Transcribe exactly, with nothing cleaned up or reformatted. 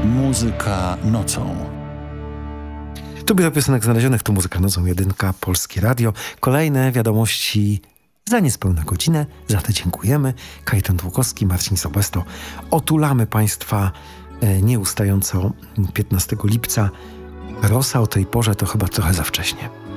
Muzyka nocą. Tu biuro piosenek znalezionych, tu Muzyka nocą, jedynka, Polskie Radio. Kolejne wiadomości za niespełna godzinę. Za to dziękujemy. Kajetan Długowski, Marcin Sobesto. Otulamy Państwa e, nieustająco piętnastego lipca. Rosa o tej porze to chyba trochę za wcześnie.